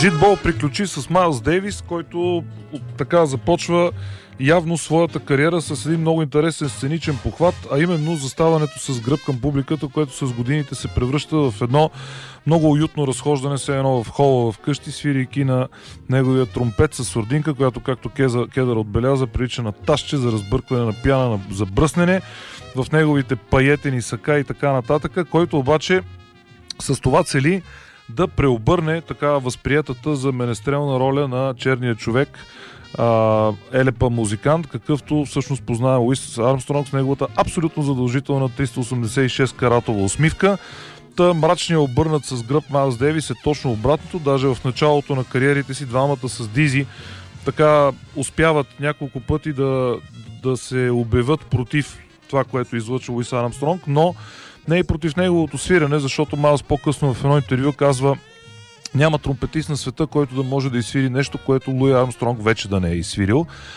Житбол приключи с Майлз Дейвис, който така започва явно своята кариера с един много интересен сценичен похват, а именно заставането с гръб към публиката, което с годините се превръща в едно много уютно разхождане, все едно в хола в къщи, свирийки на неговия тромпет с сурдинка, която, както Кедър отбеляза, прилича на ташче за разбъркване на пяна за бръснене, в неговите паетени сака и така нататък, който обаче с това цели да преобърне така възприятата за менестрелна роля на черния човек, елепа музикант, какъвто всъщност познава Луис Армстронг с неговата абсолютно задължителна 386 каратова усмивка. Мрачният обърнат с гръб Майлз Дейвис е точно обратното. Даже в началото на кариерите си двамата с Дизи така успяват няколко пъти да се обявят против това, което излъчва Луис Армстронг, но не и против неговото свирене, защото Майлз по-късно в едно интервю казва: няма тромпетист на света, който да може да изсвири нещо, което Луи Армстронг вече да не е изсвирил.